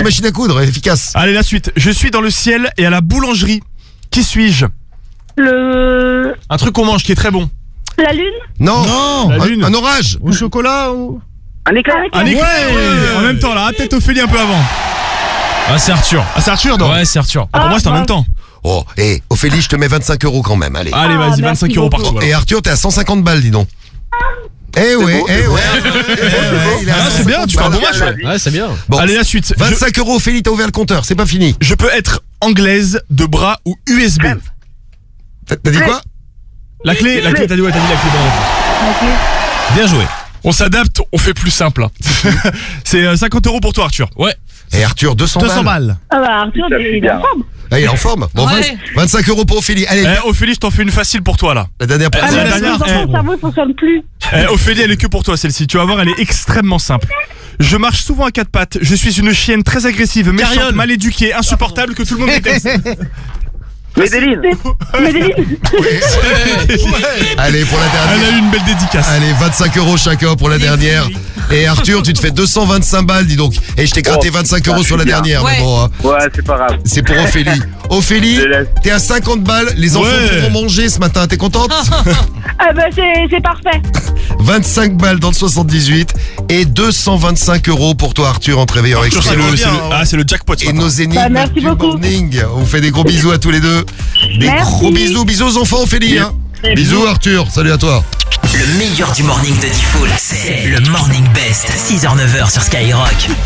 machine à coudre, efficace. Allez, la suite. Je suis dans le ciel et à la boulangerie. Qui suis-je? Un truc qu'on mange qui est très bon. La lune. Non, La lune. un orage. Au chocolat ou... Un éclair. Un éclair. En même temps, là. Peut-être Ophélie un peu avant. Ah, c'est Arthur. Ah, c'est Arthur, non? Ouais, c'est Arthur. Ah, pour moi, c'est en même temps. Oh, Ophélie, je te mets 25 € quand même, allez. Allez, vas-y, merci 25 € par beaucoup. toi. Et Arthur, t'es à 150 balles, dis donc. Il est à Ah, c'est bien, 150 tu fais un bon balles. match, ouais. Ouais, c'est bien. Bon, Allez, la suite. 25 €, Ophélie, t'as ouvert le compteur, c'est pas fini. Je peux être anglaise, de bras ou USB. T'as dit quoi? La clé, t'as dit la clé. Bonne réponse. Bien joué. On s'adapte, on fait plus simple. Hein. C'est 50 € pour toi, Arthur. Ouais. Et Arthur, 200 balles. Ah bah Arthur, il est en forme. Ah, il est en forme. Bon, Ouais. 25 € pour Ophélie. Allez, Ophélie, je t'en fais une facile pour toi, là. la dernière Ah, personne. la mais dernière, mon cerveau ne fonctionne plus. Ophélie, elle est que pour toi, celle-ci. Tu vas voir, elle est extrêmement simple. Je marche souvent à quatre pattes. Je suis une chienne très agressive, méchante, Carriole. mal éduquée, insupportable, que tout le monde déteste. Médéline. Allez, pour la Elle dernière. a eu une belle dédicace. Allez, 25 € chacun pour la dernière. Et Arthur, tu te fais 225 balles, dis donc. Et je t'ai gratté 25 € sur la dernière. Mais bon, hein, Ouais, c'est pas grave. c'est pour Ophélie. Ophélie, Je laisse. t'es à 50 balles. Les enfants Ouais. pourront manger ce matin. T'es contente? Ah bah c'est parfait. 25 balles dans le 78 et 225 € pour toi, Arthur, en te réveillant avec Arthur, c'est le jackpot. ce Et matin. nos énigmes Bah, merci du beaucoup. morning. On vous fait des gros bisous à tous les deux. Des Merci. gros bisous. Bisous aux enfants, Ophélie. Hein. Bisous, Arthur. Salut à toi. Le meilleur du morning de Diffoul, c'est le Morning Best, 6h-9h sur Skyrock.